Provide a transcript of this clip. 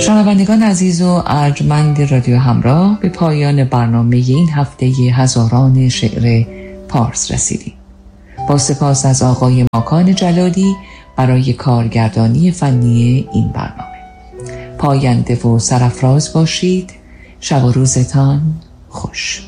شنوندگان عزیز و ارجمند رادیو همراه، به پایان برنامه این هفته هزاران شعر پارس رسیدیم. با سپاس از آقای ماکان جلالی برای کارگردانی فنی این برنامه. پاینده و سرافراز باشید. شب و روزتان خوش.